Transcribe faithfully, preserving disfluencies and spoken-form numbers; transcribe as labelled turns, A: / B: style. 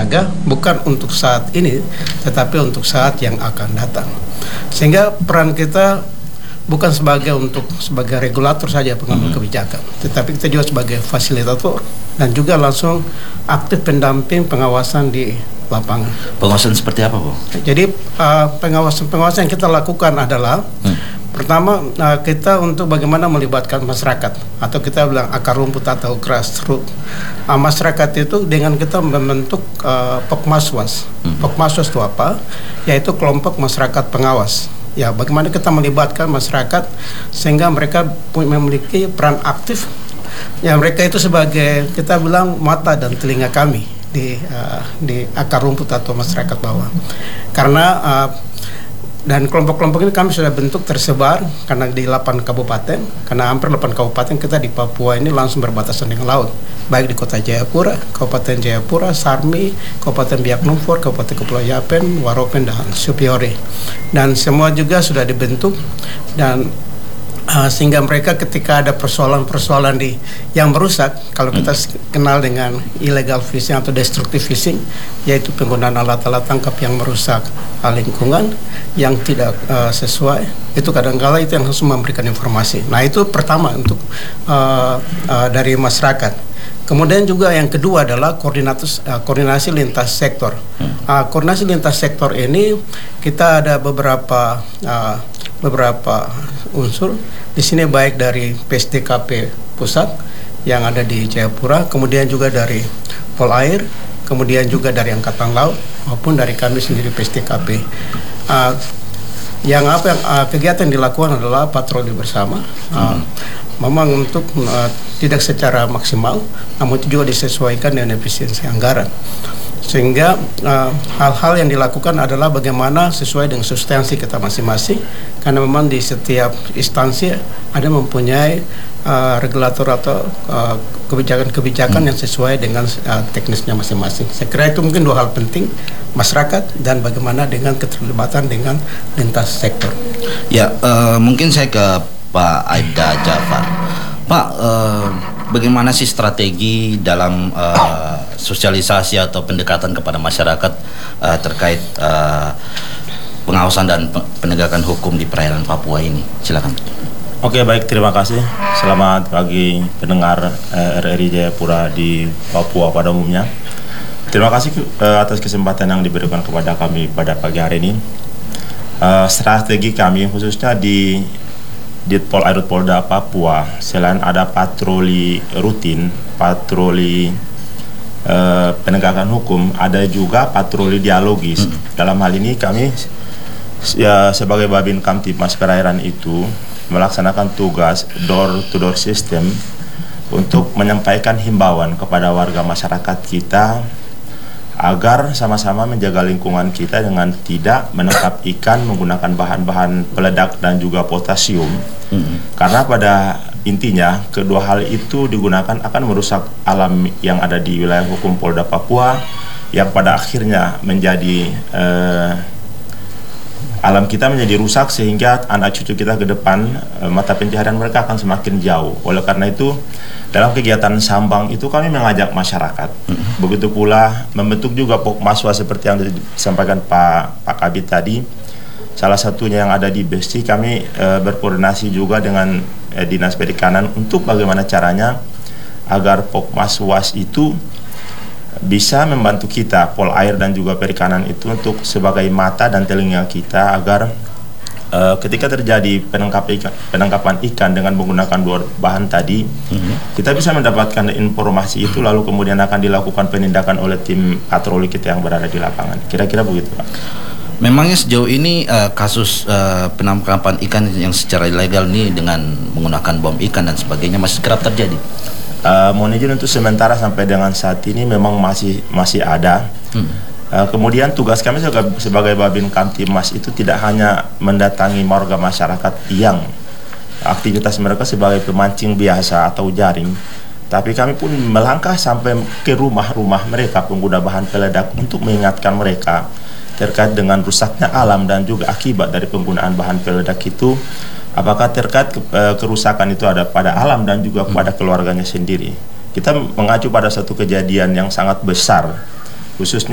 A: bersiaga bukan untuk saat ini, tetapi untuk saat yang akan datang. Sehingga peran kita bukan sebagai untuk sebagai regulator saja pengambil hmm. kebijakan, tetapi kita juga sebagai fasilitator dan juga langsung aktif pendamping pengawasan di lapangan.
B: Pengawasan seperti apa, Bu?
A: Jadi uh, pengawasan-pengawasan yang kita lakukan adalah hmm. pertama uh, kita untuk bagaimana melibatkan masyarakat atau kita bilang akar rumput atau grassroots. Uh, masyarakat itu dengan kita membentuk uh, Pokmaswas. Hmm. Pokmaswas itu apa? Yaitu kelompok masyarakat pengawas. Ya, bagaimana kita melibatkan masyarakat sehingga mereka memiliki peran aktif. Ya, mereka itu sebagai kita bilang mata dan telinga kami di uh, di akar rumput atau masyarakat bawah. Karena uh, dan kelompok-kelompok ini kami sudah bentuk tersebar karena di delapan kabupaten, karena hampir delapan kabupaten kita di Papua ini langsung berbatasan dengan laut, baik di Kota Jayapura, Kabupaten Jayapura, Sarmi, Kabupaten Biak Numfor, Kabupaten Kepulauan Yapen, Waropen dan Supiore. Dan semua juga sudah dibentuk dan Uh, sehingga mereka ketika ada persoalan-persoalan di yang merusak, kalau kita kenal dengan illegal fishing atau destructive fishing, yaitu penggunaan alat-alat tangkap yang merusak uh, lingkungan yang tidak uh, sesuai, itu kadang-kala itu yang harus memberikan informasi. Nah, itu pertama untuk uh, uh, dari masyarakat. Kemudian juga yang kedua adalah koordinasi, uh, koordinasi lintas sektor. Uh, koordinasi lintas sektor ini kita ada beberapa uh, beberapa unsur di sini, baik dari P S D K P pusat yang ada di Jayapura, kemudian juga dari Polair, kemudian juga dari Angkatan Laut maupun dari kami sendiri P S D K P. Uh, yang apa yang uh, kegiatan dilakukan adalah patroli bersama. Uh, hmm. Memang untuk uh, tidak secara maksimal, namun itu juga disesuaikan dengan efisiensi anggaran. Sehingga uh, hal-hal yang dilakukan adalah bagaimana sesuai dengan substansi kita masing-masing, karena memang di setiap instansi ada mempunyai uh, regulator atau uh, kebijakan-kebijakan hmm. yang sesuai dengan uh, teknisnya masing-masing. Saya kira itu mungkin dua hal penting, masyarakat dan bagaimana dengan keterlibatan dengan lintas sektor.
B: Ya, uh, mungkin saya ke Pak Aibda Jafar. Pak, uh, bagaimana sih strategi dalam uh, sosialisasi atau pendekatan kepada masyarakat uh, terkait uh, pengawasan dan penegakan hukum di perairan Papua ini? Silakan.
C: Oke, baik, terima kasih. Selamat pagi pendengar uh, R R I Jayapura di Papua pada umumnya. Terima kasih uh, atas kesempatan yang diberikan kepada kami pada pagi hari ini. Uh, strategi kami khususnya di Ditpol Airut Polda Papua, selain ada patroli rutin, patroli uh, penegakan hukum, ada juga patroli dialogis. Hmm. Dalam hal ini kami ya sebagai Babin Kamtipmas Perairan itu melaksanakan tugas door to door system untuk menyampaikan himbauan kepada warga masyarakat kita agar sama-sama menjaga lingkungan kita dengan tidak menangkap ikan menggunakan bahan-bahan peledak dan juga potasium. Mm-hmm. Karena pada intinya kedua hal itu digunakan akan merusak alam yang ada di wilayah hukum Polda Papua, yang pada akhirnya menjadi eh, alam kita menjadi rusak sehingga anak cucu kita ke depan eh, mata pencaharian mereka akan semakin jauh. Oleh karena itu dalam kegiatan sambang itu kami mengajak masyarakat. Mm-hmm. Begitu pula membentuk juga Pokmaswa seperti yang disampaikan Pak Pak Kabit tadi. Salah satunya yang ada di Besti, kami e, berkoordinasi juga dengan e, Dinas Perikanan untuk bagaimana caranya agar Pokmaswas itu bisa membantu kita, Polair dan juga Perikanan itu untuk sebagai mata dan telinga kita agar Uh, ketika terjadi penangkap ikan, penangkapan ikan dengan menggunakan dua bahan tadi, mm-hmm. kita bisa mendapatkan informasi itu lalu kemudian akan dilakukan penindakan oleh tim patroli kita yang berada di lapangan. Kira-kira begitu, Pak.
B: Memangnya sejauh ini uh, kasus uh, penangkapan ikan yang secara ilegal ini dengan menggunakan bom ikan dan sebagainya masih kerap terjadi?
C: Uh, mohon izin untuk sementara sampai dengan saat ini memang masih masih ada. Hmm. Uh, kemudian tugas kami sebagai Babin Kamtipmas itu tidak hanya mendatangi warga masyarakat yang aktivitas mereka sebagai pemancing biasa atau jaring, tapi kami pun melangkah sampai ke rumah-rumah mereka pengguna bahan peledak untuk mengingatkan mereka terkait dengan rusaknya alam dan juga akibat dari penggunaan bahan peledak itu, apakah terkait ke, uh, kerusakan itu ada pada alam dan juga pada keluarganya sendiri. Kita mengacu pada satu kejadian yang sangat besar, khususnya